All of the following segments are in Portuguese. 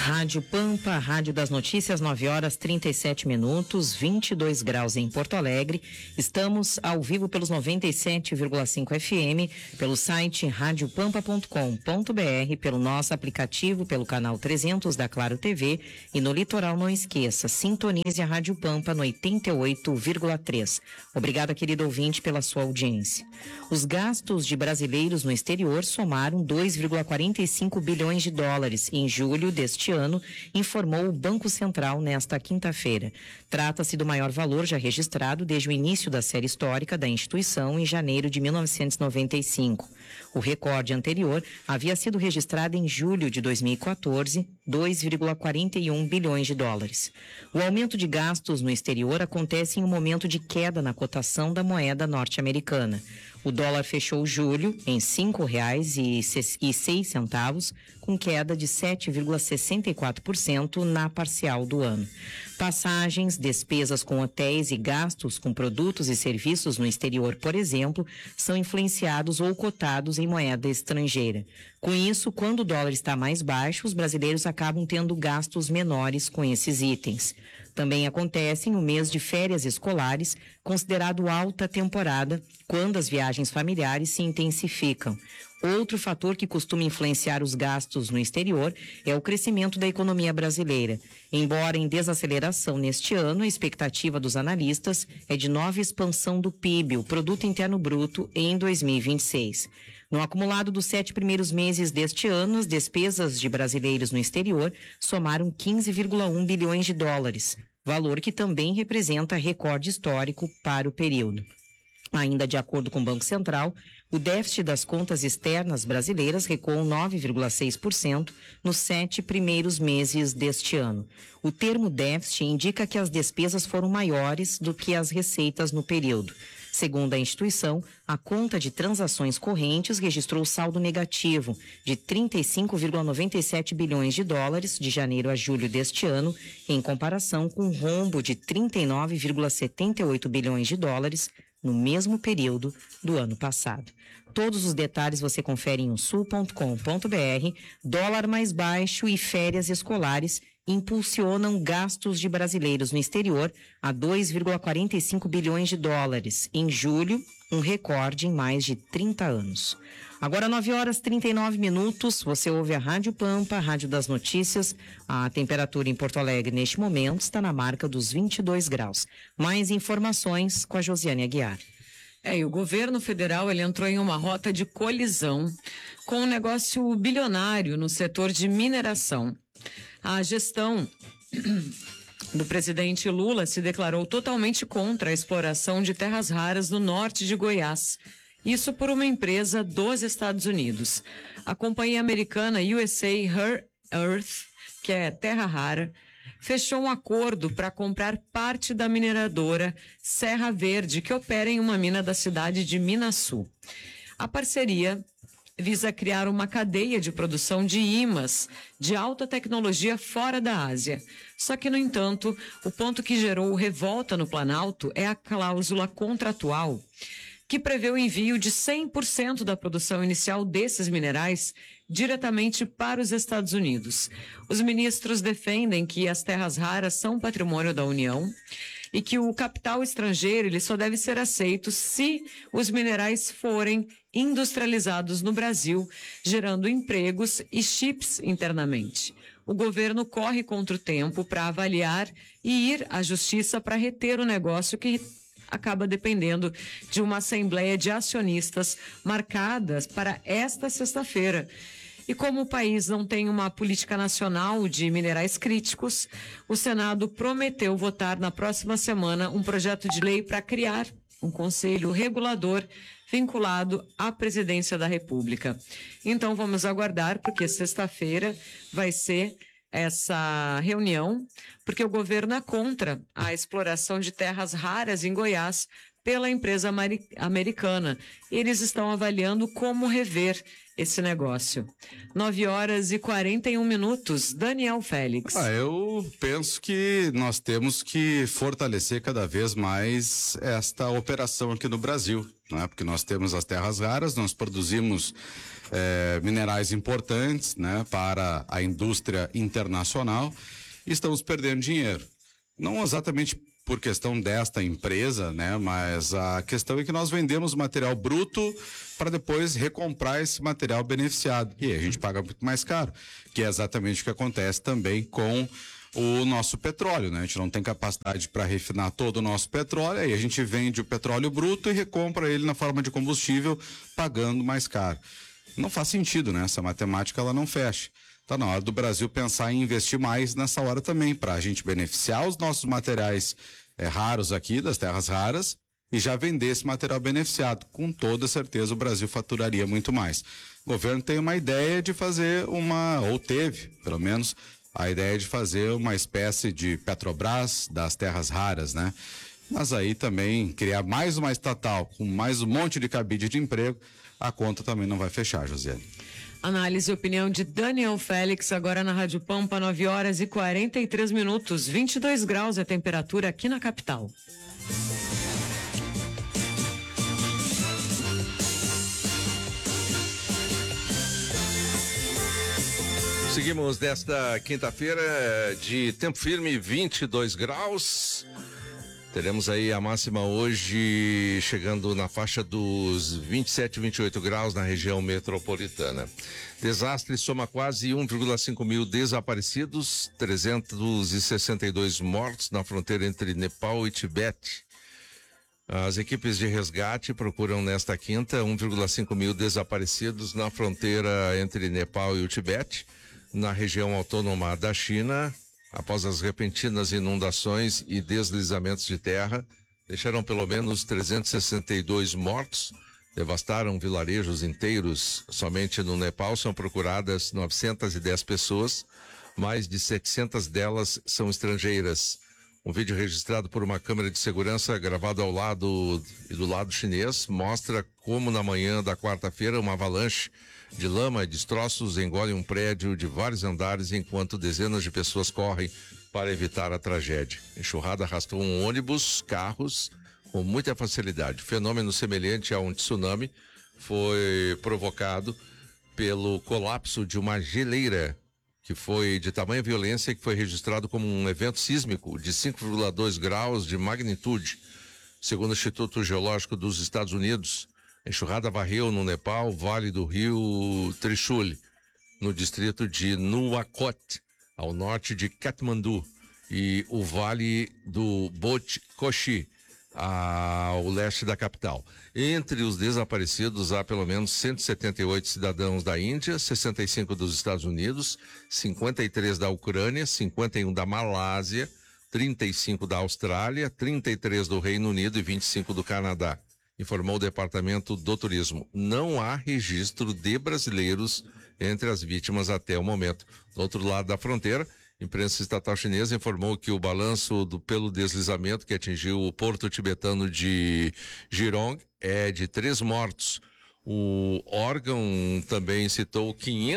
Rádio Pampa, Rádio das Notícias, 9h37, 22 graus em Porto Alegre. Estamos ao vivo pelos 97,5 FM, pelo site radiopampa.com.br, pelo nosso aplicativo, pelo canal 300 da Claro TV e no litoral não esqueça, sintonize a Rádio Pampa no 88,3. Obrigada, querido ouvinte, pela sua audiência. Os gastos de brasileiros no exterior somaram 2,45 bilhões de dólares em julho deste ano, informou o Banco Central nesta quinta-feira. Trata-se do maior valor já registrado desde o início da série histórica da instituição em janeiro de 1995. O recorde anterior havia sido registrado em julho de 2014, 2,41 bilhões de dólares. O aumento de gastos no exterior acontece em um momento de queda na cotação da moeda norte-americana. O dólar fechou julho em R$ 5,06, com queda de 7,64% na parcial do ano. Passagens, despesas com hotéis e gastos com produtos e serviços no exterior, por exemplo, são influenciados ou cotados em moeda estrangeira. Com isso, quando o dólar está mais baixo, os brasileiros acabam tendo gastos menores com esses itens. Também acontece em um mês de férias escolares, considerado alta temporada, quando as viagens familiares se intensificam. Outro fator que costuma influenciar os gastos no exterior é o crescimento da economia brasileira. Embora em desaceleração neste ano, a expectativa dos analistas é de nova expansão do PIB, o Produto Interno Bruto, em 2026. No acumulado dos 7 primeiros meses deste ano, as despesas de brasileiros no exterior somaram 15,1 bilhões de dólares, valor que também representa recorde histórico para o período. Ainda de acordo com o Banco Central, o déficit das contas externas brasileiras recuou 9,6% nos 7 primeiros meses deste ano. O termo déficit indica que as despesas foram maiores do que as receitas no período. Segundo a instituição, a conta de transações correntes registrou saldo negativo de 35,97 bilhões de dólares de janeiro a julho deste ano, em comparação com um rombo de 39,78 bilhões de dólares no mesmo período do ano passado. Todos os detalhes você confere em sul.com.br. Dólar mais baixo e férias escolares impulsionam gastos de brasileiros no exterior a 2,45 bilhões de dólares. Em julho, um recorde em mais de 30 anos. Agora 9h39, você ouve a Rádio Pampa, a Rádio das Notícias. A temperatura em Porto Alegre neste momento está na marca dos 22 graus. Mais informações com a Josiane Aguiar. E o governo federal ele entrou em uma rota de colisão com um negócio bilionário no setor de mineração. A gestão do presidente Lula se declarou totalmente contra a exploração de terras raras no norte de Goiás. Isso por uma empresa dos Estados Unidos. A companhia americana USA Rare Earth, que é terra rara, fechou um acordo para comprar parte da mineradora Serra Verde, que opera em uma mina da cidade de Minaçu. A parceria visa criar uma cadeia de produção de ímãs de alta tecnologia fora da Ásia. Só que, no entanto, o ponto que gerou revolta no Planalto é a cláusula contratual, que prevê o envio de 100% da produção inicial desses minerais diretamente para os Estados Unidos. Os ministros defendem que as terras raras são patrimônio da União e que o capital estrangeiro ele só deve ser aceito se os minerais forem industrializados no Brasil, gerando empregos e chips internamente. O governo corre contra o tempo para avaliar e ir à justiça para reter o negócio que acaba dependendo de uma assembleia de acionistas marcadas para esta sexta-feira. E como o país não tem uma política nacional de minerais críticos, o Senado prometeu votar na próxima semana um projeto de lei para criar um conselho regulador vinculado à presidência da República. Então vamos aguardar, porque sexta-feira vai ser essa reunião, porque o governo é contra a exploração de terras raras em Goiás pela empresa americana. Eles estão avaliando como rever esse negócio. 9h41, Daniel Félix. Eu penso que nós temos que fortalecer cada vez mais esta operação aqui no Brasil. né? Porque nós temos as terras raras, nós produzimos minerais importantes, né, para a indústria internacional e estamos perdendo dinheiro. Não exatamente por questão desta empresa, né, mas a questão é que nós vendemos material bruto para depois recomprar esse material beneficiado. E aí a gente paga muito mais caro, que é exatamente o que acontece também com o nosso petróleo, né? A gente não tem capacidade para refinar todo o nosso petróleo, aí a gente vende o petróleo bruto e recompra ele na forma de combustível, pagando mais caro. Não faz sentido, né? Essa matemática ela não fecha. Tá na hora do Brasil pensar em investir mais nessa hora também, para a gente beneficiar os nossos materiais raros aqui, das terras raras, e já vender esse material beneficiado. Com toda certeza o Brasil faturaria muito mais. O governo tem uma ideia de fazer ou teve, pelo menos, a ideia de fazer uma espécie de Petrobras das terras raras, né? Mas aí também criar mais uma estatal com mais um monte de cabide de emprego, a conta também não vai fechar, Josiane. Análise e opinião de Daniel Félix, agora na Rádio Pampa, 9h43, 22 graus a temperatura aqui na capital. Seguimos nesta quinta-feira de tempo firme, 22 graus. Teremos aí a máxima hoje chegando na faixa dos 27, 28 graus na região metropolitana. Desastre soma quase 1,5 mil desaparecidos, 362 mortos na fronteira entre Nepal e Tibete. As equipes de resgate procuram nesta quinta 1,5 mil desaparecidos na fronteira entre Nepal e o Tibete, na região autônoma da China, após as repentinas inundações e deslizamentos de terra, deixaram pelo menos 362 mortos, devastaram vilarejos inteiros. Somente no Nepal são procuradas 910 pessoas, mais de 700 delas são estrangeiras. Um vídeo registrado por uma câmera de segurança, gravado ao lado e do lado chinês, mostra como na manhã da quarta-feira uma avalanche de lama e destroços engole um prédio de vários andares enquanto dezenas de pessoas correm para evitar a tragédia. A enxurrada arrastou um ônibus, carros, com muita facilidade. Fenômeno semelhante a um tsunami foi provocado pelo colapso de uma geleira que foi de tamanha violência, que foi registrado como um evento sísmico de 5,2 graus de magnitude. Segundo o Instituto Geológico dos Estados Unidos, a enxurrada varreu no Nepal o vale do rio Trishul, no distrito de Nuwakot, ao norte de Katmandu, e o vale do Bot Koshi, ao leste da capital. Entre os desaparecidos há pelo menos 178 cidadãos da Índia, 65 dos Estados Unidos, 53 da Ucrânia, 51 da Malásia, 35 da Austrália, 33 do Reino Unido e 25 do Canadá, informou o Departamento do Turismo. Não há registro de brasileiros entre as vítimas até o momento. Do outro lado da fronteira, a imprensa estatal chinesa informou que o balanço pelo deslizamento que atingiu o porto tibetano de Jirong é de 3 mortos. O órgão também citou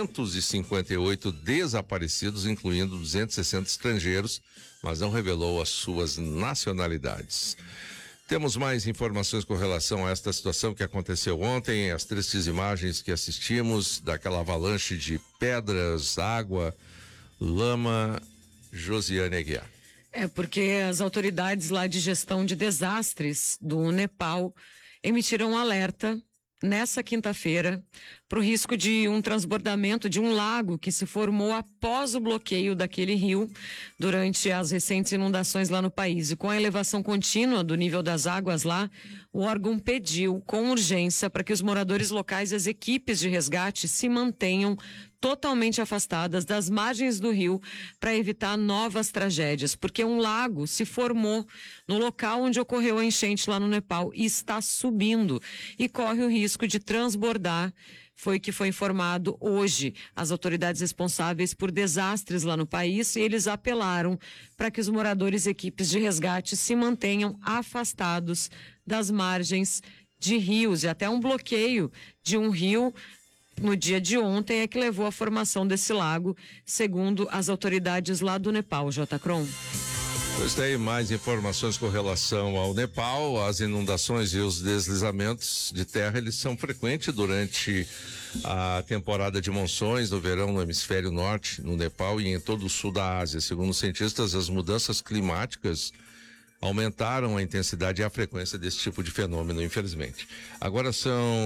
558 desaparecidos, incluindo 260 estrangeiros, mas não revelou as suas nacionalidades. Temos mais informações com relação a esta situação que aconteceu ontem, as tristes imagens que assistimos daquela avalanche de pedras, água, lama. Josiane Aguiar. Porque as autoridades lá de gestão de desastres do Nepal emitiram um alerta nessa quinta-feira para o risco de um transbordamento de um lago que se formou após o bloqueio daquele rio durante as recentes inundações lá no país. E com a elevação contínua do nível das águas lá, o órgão pediu com urgência para que os moradores locais e as equipes de resgate se mantenham totalmente afastadas das margens do rio para evitar novas tragédias, porque um lago se formou no local onde ocorreu a enchente lá no Nepal e está subindo e corre o risco de transbordar. Foi o que foi informado hoje. As autoridades responsáveis por desastres lá no país, eles apelaram para que os moradores e equipes de resgate se mantenham afastados das margens de rios, e até um bloqueio de um rio no dia de ontem é que levou à formação desse lago, segundo as autoridades lá do Nepal. J. Kron. Pois tem mais informações com relação ao Nepal. As inundações e os deslizamentos de terra, eles são frequentes durante a temporada de monções no verão no hemisfério norte, no Nepal e em todo o sul da Ásia. Segundo os cientistas, as mudanças climáticas aumentaram a intensidade e a frequência desse tipo de fenômeno, infelizmente. Agora são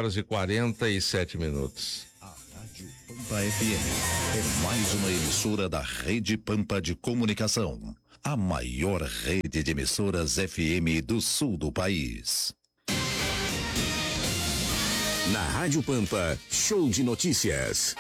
9h47. A Rádio Pampa FM é mais uma emissora da Rede Pampa de Comunicação, a maior rede de emissoras FM do sul do país. Na Rádio Pampa, show de notícias.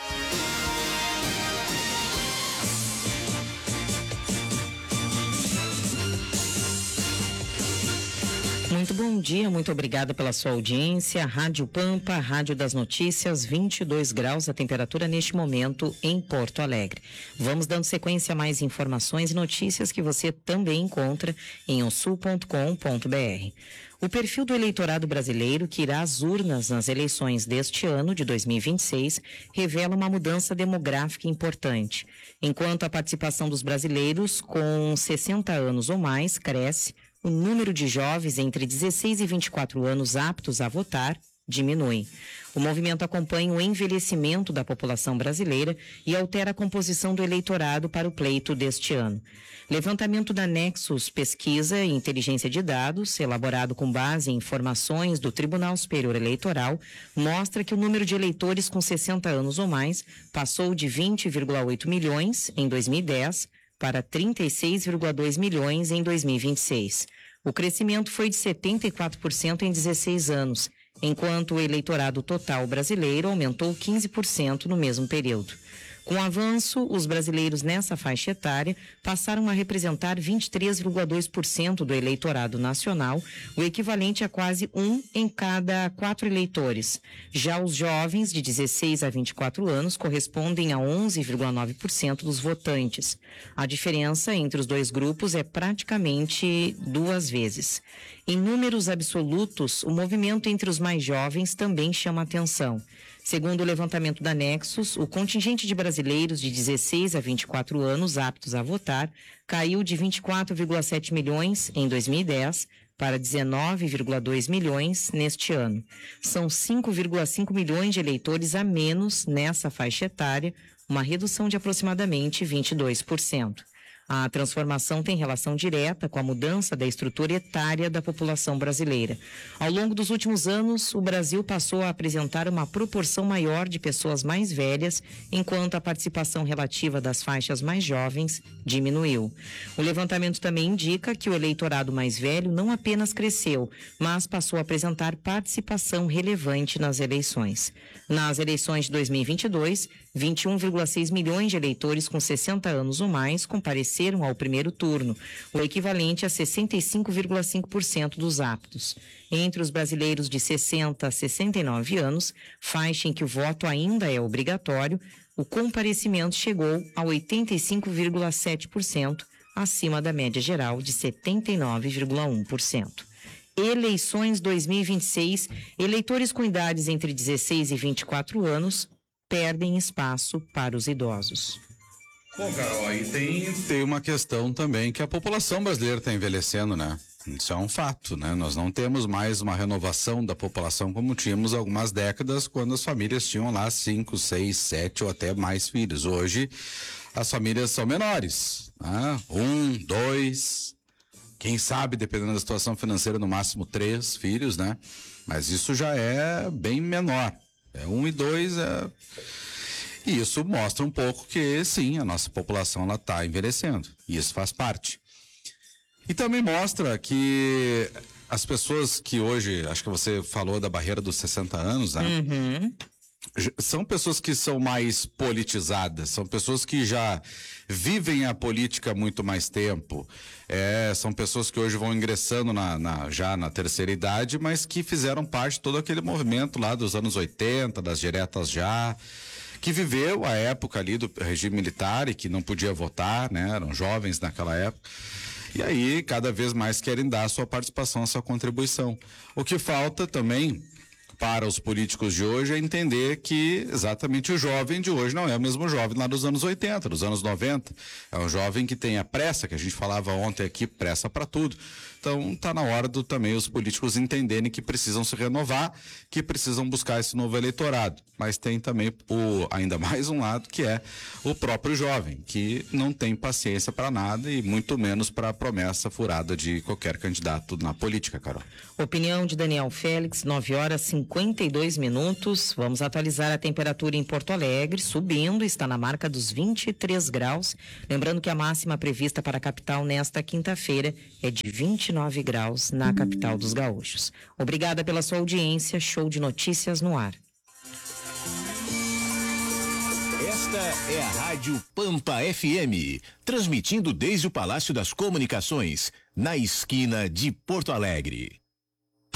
Muito bom dia, muito obrigada pela sua audiência. Rádio Pampa, Rádio das Notícias, 22 graus a temperatura neste momento em Porto Alegre. Vamos dando sequência a mais informações e notícias que você também encontra em osul.com.br. O perfil do eleitorado brasileiro que irá às urnas nas eleições deste ano, de 2026, revela uma mudança demográfica importante. Enquanto a participação dos brasileiros com 60 anos ou mais cresce, o número de jovens entre 16 e 24 anos aptos a votar diminui. O movimento acompanha o envelhecimento da população brasileira e altera a composição do eleitorado para o pleito deste ano. Levantamento da Nexus Pesquisa e Inteligência de Dados, elaborado com base em informações do Tribunal Superior Eleitoral, mostra que o número de eleitores com 60 anos ou mais passou de 20,8 milhões em 2010 para 36,2 milhões em 2026. O crescimento foi de 74% em 16 anos, enquanto o eleitorado total brasileiro aumentou 15% no mesmo período. Com o avanço, os brasileiros nessa faixa etária passaram a representar 23,2% do eleitorado nacional, o equivalente a quase 1 em cada 4 eleitores. Já os jovens de 16 a 24 anos correspondem a 11,9% dos votantes. A diferença entre os dois grupos é praticamente 2 vezes. Em números absolutos, o movimento entre os mais jovens também chama atenção. Segundo o levantamento da Nexus, o contingente de brasileiros de 16 a 24 anos aptos a votar caiu de 24,7 milhões em 2010 para 19,2 milhões neste ano. São 5,5 milhões de eleitores a menos nessa faixa etária, uma redução de aproximadamente 22%. A transformação tem relação direta com a mudança da estrutura etária da população brasileira. Ao longo dos últimos anos, o Brasil passou a apresentar uma proporção maior de pessoas mais velhas, enquanto a participação relativa das faixas mais jovens diminuiu. O levantamento também indica que o eleitorado mais velho não apenas cresceu, mas passou a apresentar participação relevante nas eleições. Nas eleições de 2022, 21,6 milhões de eleitores com 60 anos ou mais compareceram ao primeiro turno, o equivalente a 65,5% dos aptos. Entre os brasileiros de 60 a 69 anos, faixa em que o voto ainda é obrigatório, o comparecimento chegou a 85,7%, acima da média geral de 79,1%. Eleições 2026, eleitores com idades entre 16 e 24 anos perdem espaço para os idosos. Bom, Carol, aí tem uma questão também que a população brasileira está envelhecendo, né? Isso é um fato, né? Nós não temos mais uma renovação da população como tínhamos há algumas décadas, quando as famílias tinham lá 5, 6, 7 ou até mais filhos. Hoje, as famílias são menores, né? 1, 2, quem sabe, dependendo da situação financeira, no máximo 3 filhos, né? Mas isso já é bem menor. 1 e 2 E isso mostra um pouco que, sim, a nossa população está envelhecendo. E isso faz parte. E também mostra que as pessoas que hoje, acho que você falou da barreira dos 60 anos, né? Uhum. São pessoas que são mais politizadas, são pessoas que já vivem a política há muito mais tempo. São pessoas que hoje vão ingressando já na terceira idade, mas que fizeram parte de todo aquele movimento lá dos anos 80, das diretas já, que viveu a época ali do regime militar e que não podia votar, né? Eram jovens naquela época. E aí, cada vez mais querem dar a sua participação, a sua contribuição. O que falta também para os políticos de hoje é entender que exatamente o jovem de hoje não é o mesmo jovem lá dos anos 80, dos anos 90. É um jovem que tem a pressa, que a gente falava ontem aqui, pressa para tudo. Então está na hora também os políticos entenderem que precisam se renovar, que precisam buscar esse novo eleitorado. Mas tem também ainda mais um lado, que é o próprio jovem, que não tem paciência para nada e muito menos para a promessa furada de qualquer candidato na política, Carol. Opinião de Daniel Félix, 9h52. Vamos atualizar a temperatura em Porto Alegre, subindo, está na marca dos 23 graus. Lembrando que a máxima prevista para a capital nesta quinta-feira é de 29 graus na capital dos gaúchos. Obrigada pela sua audiência. Show de notícias no ar. Esta é a Rádio Pampa FM, transmitindo desde o Palácio das Comunicações, na esquina de Porto Alegre.